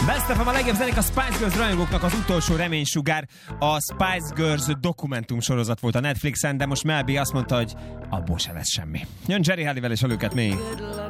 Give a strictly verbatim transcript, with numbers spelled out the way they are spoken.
Best of a legjobb zenék a Spice Girls rajongóknak az utolsó reménysugár. A Spice Girls dokumentum sorozat volt a Netflixen, de most Mel B azt mondta, hogy abból se lesz semmi. Jön Jerry Halliwell és a Look at Me.